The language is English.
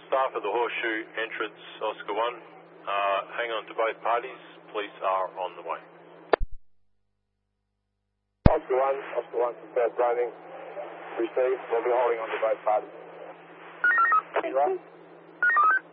Staff at the Horseshoe entrance, Oscar 1. Hang on to both parties. Police are on the way. Oscar 1, confirmed roaming. Received. We'll be holding on to both parties.